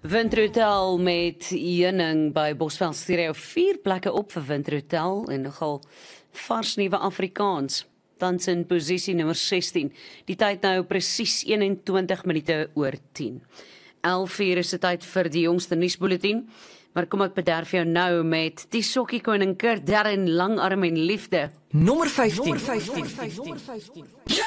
Winterhotel met heuning by Bosveld Stereo 4 plekke op vir Winterhotel en nogal vars nuwe Afrikaans. Tans in posisie nummer 16. Die tyd nou presies 21 minute oor 10. 11:00 is die tyd vir die jongste nuusbulletin. Maar kom ek bederf jou nou met die sokkie koning Kurt Darren Langarm en liefde. Nommer 15.